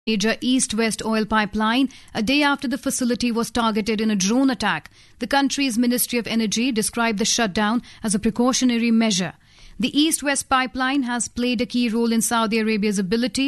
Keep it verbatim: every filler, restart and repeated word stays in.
major east-west oil pipeline a day after the facility was targeted in a drone attack. The country's Ministry of Energy described the shutdown as a precautionary measure. The east-west pipeline has played a key role in Saudi Arabia's ability